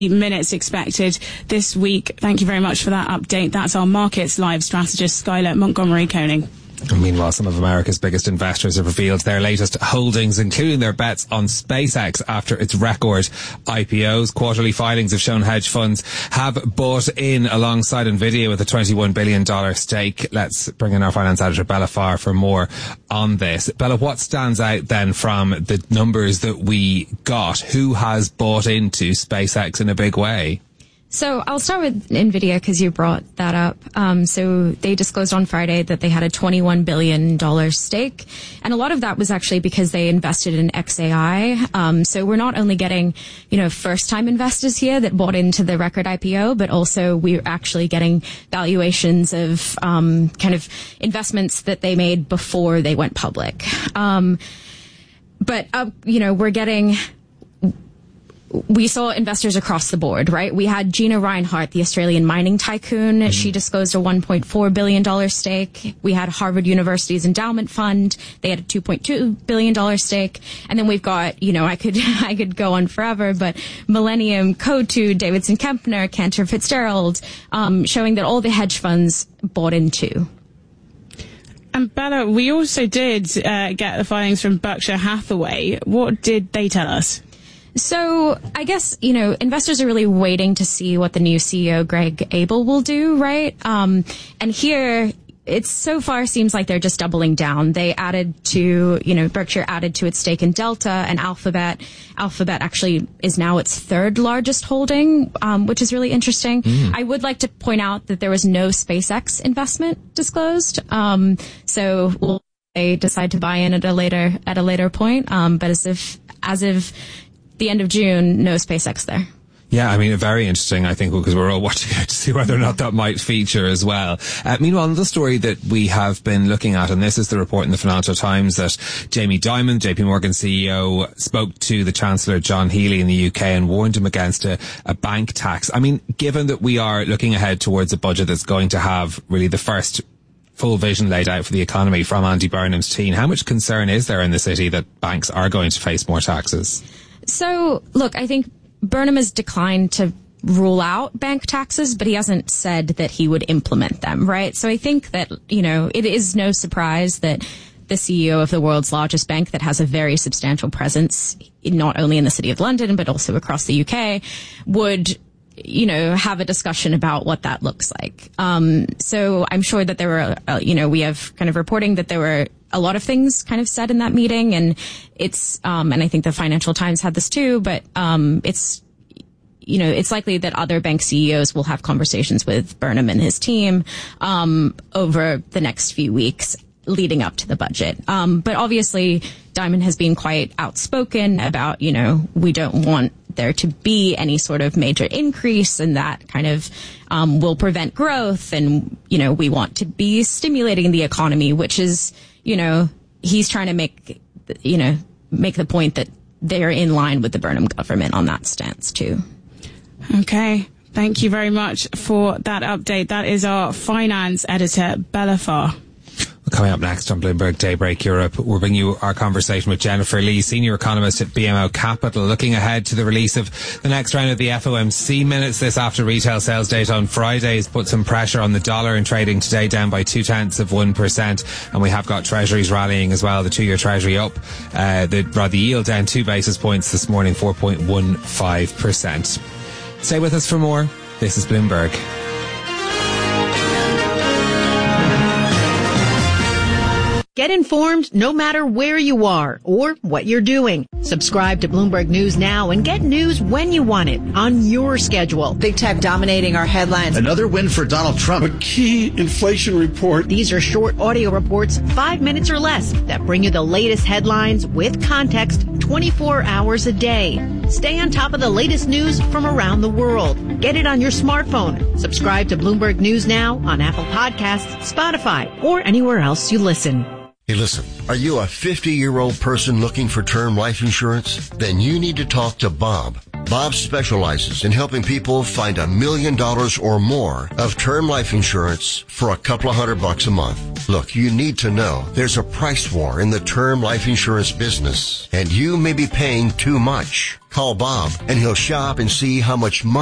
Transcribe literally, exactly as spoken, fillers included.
minutes expected this week. Thank you very much for that update. That's our Markets Live strategist, Skylar Montgomery-Koning. Meanwhile, some of America's biggest investors have revealed their latest holdings, including their bets on SpaceX after its record I P Os. Quarterly filings have shown hedge funds have bought in alongside Nvidia with a twenty-one billion dollars stake. Let's bring in our finance editor, Bella Farr, for more on this. Bella, what stands out then from the numbers that we got? Who has bought into SpaceX in a big way? So I'll start with Nvidia because you brought that up. Um, so they disclosed on Friday that they had a twenty-one billion dollars stake. And a lot of that was actually because they invested in X A I. Um, so we're not only getting, you know, first time investors here that bought into the record I P O, but also we're actually getting valuations of, um, kind of investments that they made before they went public. Um, but, uh, you know, we're getting, we saw investors across the board, right? We had Gina Rinehart, the Australian mining tycoon. Mm-hmm. She disclosed a one point four billion dollars stake. We had Harvard University's endowment fund. They had a two point two billion dollars stake. And then we've got, you know, I could, I could go on forever, but Millennium, Coatue, Davidson Kempner, Cantor Fitzgerald, um, showing that all the hedge funds bought into. And Bella, we also did uh, get the filings from Berkshire Hathaway. What did they tell us? So I guess, you know, investors are really waiting to see what the new C E O, Greg Abel, will do, right? Um, and here, it so far seems like they're just doubling down. They added to, you know, Berkshire added to its stake in Delta and Alphabet. Alphabet actually is now its third largest holding, um, which is really interesting. Mm. I would like to point out that there was no SpaceX investment disclosed. Um, so will they decide to buy in at a later, at a later point? Um, but as if, as of the end of June, no SpaceX there. Yeah, I mean, very interesting, I think, because we're all watching it to see whether or not that might feature as well. Uh, meanwhile, another story that we have been looking at, and this is the report in the Financial Times, that Jamie Dimon, J P Morgan C E O, spoke to the Chancellor John Healey in the U K and warned him against a, a bank tax. I mean, given that we are looking ahead towards a budget that's going to have really the first full vision laid out for the economy from Andy Burnham's team, how much concern is there in the city that banks are going to face more taxes? So, look, I think Burnham has declined to rule out bank taxes, but he hasn't said that he would implement them, right? So I think that, you know, it is no surprise that the C E O of the world's largest bank that has a very substantial presence, not only in the City of London, but also across the U K, would, you know, have a discussion about what that looks like. Um, so I'm sure that there were, uh, you know, we have kind of reporting that there were a lot of things kind of said in that meeting, and it's, um, and I think the Financial Times had this too, but, um, it's, you know, it's likely that other bank C E Os will have conversations with Burnham and his team, um, over the next few weeks leading up to the budget. Um, but obviously Dimon has been quite outspoken about, you know, we don't want there to be any sort of major increase, and that kind of um, will prevent growth. And, you know, we want to be stimulating the economy, which is, you know, he's trying to make, you know, make the point that they're in line with the Burnham government on that stance too. Okay. Thank you very much for that update. That is our finance editor, Bella Farr. Coming up next on Bloomberg Daybreak Europe, we'll bring you our conversation with Jennifer Lee, senior economist at B M O Capital, looking ahead to the release of the next round of the F O M C minutes. This after retail sales data on Friday has put some pressure on the dollar, and trading today down by two tenths of one percent. And we have got treasuries rallying as well. The two-year treasury up, uh, the, the yield down two basis points this morning, four point one five percent. Stay with us for more. This is Bloomberg. Get informed no matter where you are or what you're doing. Subscribe to Bloomberg News now and get news when you want it on your schedule. Big tech dominating our headlines. Another win for Donald Trump. A key inflation report. These are short audio reports, five minutes or less, that bring you the latest headlines with context twenty-four hours a day. Stay on top of the latest news from around the world. Get it on your smartphone. Subscribe to Bloomberg News now on Apple Podcasts, Spotify, or anywhere else you listen. Hey, listen, are you a fifty-year-old person looking for term life insurance? Then you need to talk to Bob. Bob specializes in helping people find a million dollars or more of term life insurance for a couple of hundred bucks a month. Look, you need to know there's a price war in the term life insurance business, and you may be paying too much. Call Bob, and he'll shop and see how much money